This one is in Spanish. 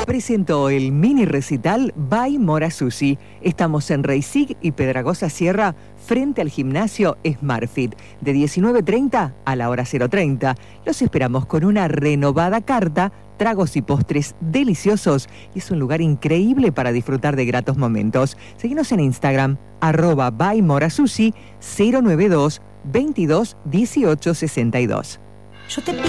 Presentó el mini recital by Mora Sushi. Estamos en Reisig y Pedragosa Sierra, frente al gimnasio SmartFit, de 19:30 a la hora 0:30. Los esperamos con una renovada carta, tragos y postres deliciosos. Es un lugar increíble para disfrutar de gratos momentos. Seguinos en Instagram, @bymorasushi 092 22 18 62.